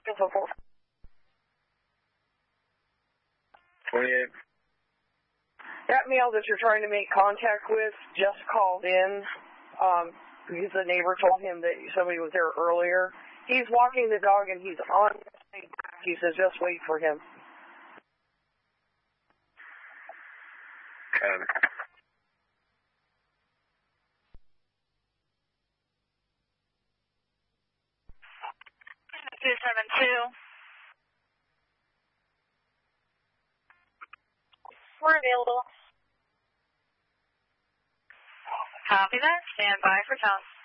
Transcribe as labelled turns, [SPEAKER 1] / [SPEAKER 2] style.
[SPEAKER 1] Info 4.
[SPEAKER 2] 28.
[SPEAKER 1] That male that you're trying to make contact with just called in because the neighbor told him that somebody was there earlier. He's walking the dog and he's on his way back. He says just wait for him.
[SPEAKER 2] Got it.
[SPEAKER 3] We're available. Copy that. Stand by for toss.